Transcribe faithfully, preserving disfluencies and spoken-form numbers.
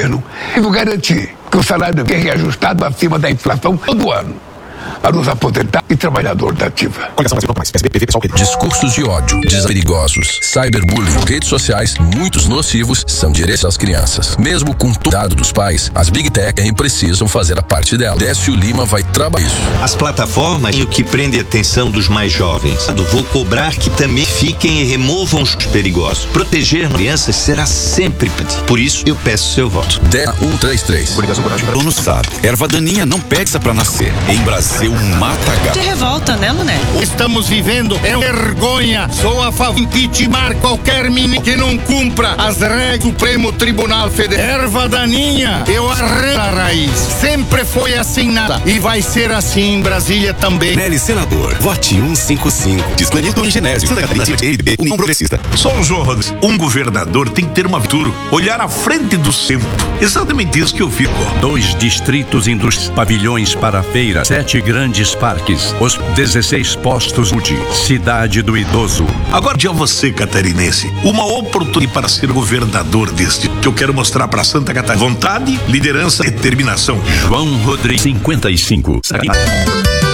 governo, eu vou garantir que o salário é reajustado acima da inflação todo ano. A nos aposentar e trabalhador da ativa. Discursos de ódio, perigosos, cyberbullying, redes sociais, muitos nocivos, são direitos das crianças. Mesmo com todo dado dos pais, as Big Tech precisam fazer a parte dela. Décio Lima vai trabalhar isso. As plataformas e o que prende a atenção dos mais jovens. Vou cobrar que também fiquem e removam os perigosos. Proteger crianças será sempre. Por isso, eu peço seu voto. dez um três três. Dono sabe, erva daninha não pede pra nascer. Em Brasil, mata gato. De revolta, né, Luné? Estamos vivendo é vergonha. Sou a favor de impeachment qualquer menino que não cumpra as regras do Supremo Tribunal Federal. Erva daninha, eu arranco a raiz. Sempre foi assim nada. E vai ser assim em Brasília também. Nelly, senador, vote cento e cinquenta e cinco. Disclanido em Genésio. Santa Catarina, União Progressista. Sou o João Rodrigues. Um governador tem que ter uma futuro, olhar à frente do centro. Exatamente isso que eu fico. Dois distritos indústrias, pavilhões para feira, sete grandes parques, os dezesseis postos de cidade do idoso. Agora de a você, catarinense, uma oportunidade para ser governador deste, que eu quero mostrar para Santa Catarina. Vontade, liderança e determinação. João Rodrigues, cinquenta e cinco.